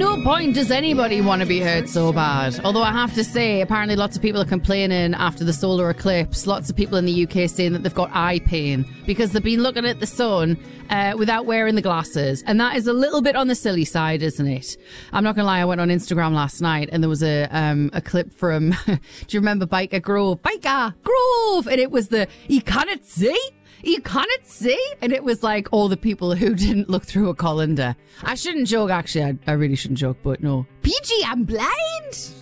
no point does anybody want to be hurt so bad. Although I have to say, apparently lots of people are complaining after the solar eclipse. Lots of people in the UK saying that they've got eye pain because they've been looking at the sun without wearing the glasses. And that is a little bit on the silly side, isn't it? I'm not going to lie, I went on Instagram last night and there was a clip from, do you remember Biker Grove? Biker Grove! And it was the, you can't see? You can't see? And it was like all the people who didn't look through a colander. I shouldn't joke, actually. I really shouldn't joke, but no. PG, I'm blind!